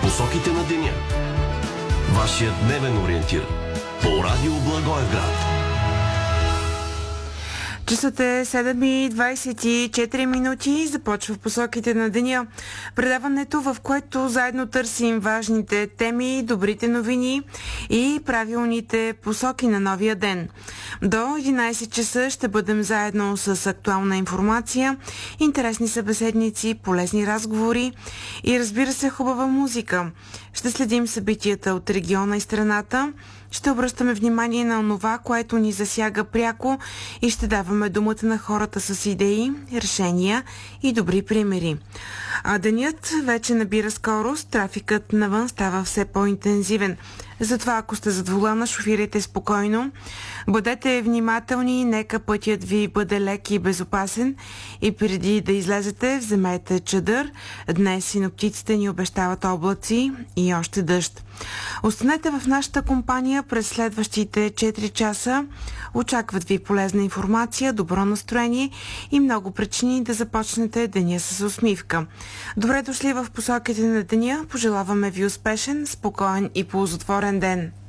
Посоките на деня. Вашия дневен ориентир по Радио Благоевград. Часът е 7:24 минути. Започва в посоките на деня. Предаването, в което заедно търсим важните теми, добрите новини и правилните посоки на новия ден. До 11 часа ще бъдем заедно с актуална информация, интересни събеседници, полезни разговори и, разбира се, хубава музика. Ще следим събитията от региона и страната. Ще обръщаме внимание на онова, което ни засяга пряко и ще даваме думата на хората с идеи, решения и добри примери. А денят вече набира скорост, трафикът навън става все по-интензивен. Затова, ако сте зад волана, шофирайте спокойно, бъдете внимателни, нека пътят ви бъде лек и безопасен и преди да излезете, вземете чадър. Днес синоптиците ни обещават облаци и още дъжд. Останете в нашата компания през следващите 4 часа. Очакват ви полезна информация, добро настроение и много причини да започнете деня с усмивка. Добре дошли в посоките на деня. Пожелаваме ви успешен, спокоен и ползотворен ден.